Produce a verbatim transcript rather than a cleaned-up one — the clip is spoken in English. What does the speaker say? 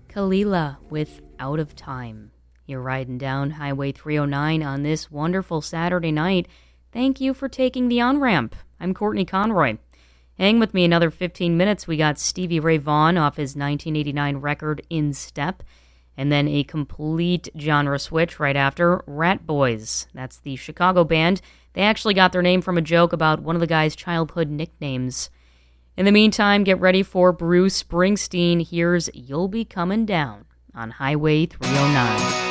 Kalila with Out of Time. You're riding down Highway three oh nine on this wonderful Saturday night. Thank you for taking the on-ramp. I'm Courtney Conroy. Hang with me another fifteen minutes. We got Stevie Ray Vaughan off his nineteen eighty-nine record In Step. And then a complete genre switch right after, Rat Boys. That's the Chicago band. They actually got their name from a joke about one of the guy's childhood nicknames. In the meantime, get ready for Bruce Springsteen. Here's You'll Be Coming Down on Highway three oh nine.